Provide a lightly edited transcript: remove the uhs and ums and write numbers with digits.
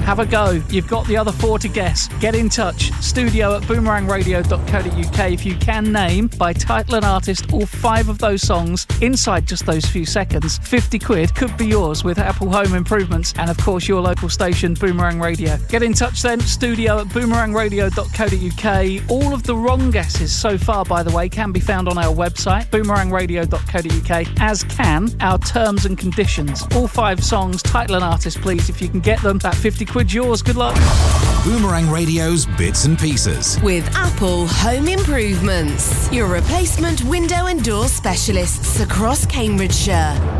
Have a go. You've got the other 4 to guess. Get in touch. studio@boomerangradio.co.uk. If you can name by title and artist all 5 of those songs inside just those few seconds, 50 quid could be yours with Apple Home Improvements and, of course, your local station, Boomerang Radio. Get in touch then. studio@boomerangradio.co.uk. All of the wrong guesses so far, by the way, can be found on our website, boomerangradio.co.uk, as can our terms and conditions. All 5 songs, title and artist, please. If you can get them, that 50 quid's yours. Good luck. Boomerang Radio's Bits and Pieces. With Apple Home Improvements, your replacement window and door specialists across Cambridgeshire.